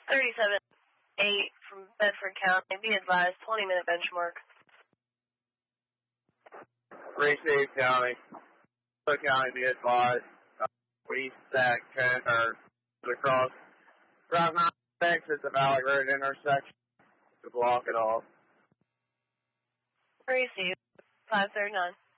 37-8 from Bedford County. Be advised, 20-minute benchmark. Receive County. Cook County, be advised. We stack 10 or across Route 96 at the Valley Road intersection to block it off. Receive 539.